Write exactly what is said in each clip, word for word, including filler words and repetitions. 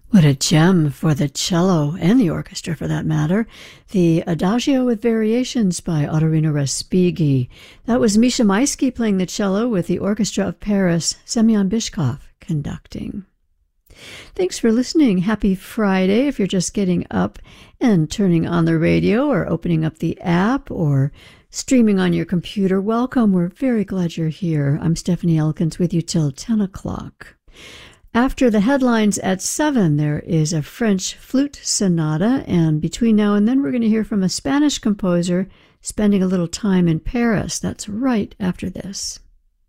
What a gem for the cello and the orchestra, for that matter. The Adagio with Variations by Ottorino Respighi. That was Misha Maisky playing the cello with the Orchestra of Paris, Semyon Bishkov conducting. Thanks for listening. Happy Friday. If you're just getting up and turning on the radio or opening up the app or streaming on your computer, welcome. We're very glad you're here. I'm Stephanie Elkins with you till ten o'clock. After the headlines at seven, there is a French flute sonata, and between now and then we're going to hear from a Spanish composer spending a little time in Paris. That's right after this.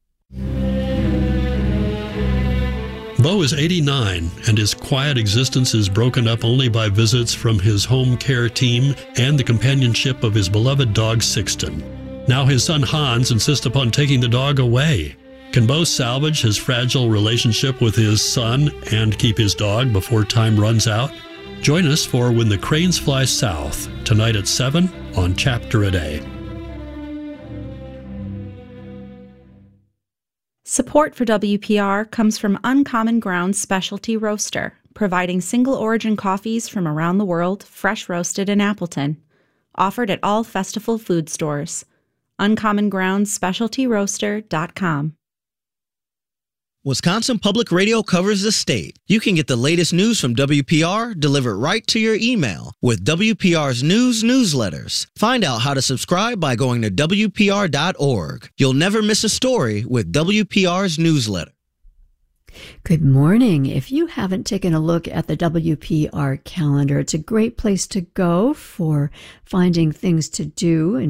Beau is eighty-nine, and his quiet existence is broken up only by visits from his home care team and the companionship of his beloved dog Sixten. Now his son Hans insists upon taking the dog away. Can Beau salvage his fragile relationship with his son and keep his dog before time runs out? Join us for When the Cranes Fly South, tonight at seven on Chapter a Day. Support for W P R comes from Uncommon Grounds Specialty Roaster, providing single-origin coffees from around the world, fresh roasted in Appleton. Offered at all Festival food stores. uncommon grounds specialty roaster dot com. Wisconsin Public Radio covers the state. You can get the latest news from W P R delivered right to your email with W P R's news newsletters. Find out how to subscribe by going to W P R dot org. You'll never miss a story with W P R's newsletter. Good morning. If you haven't taken a look at the W P R calendar, it's a great place to go for finding things to do and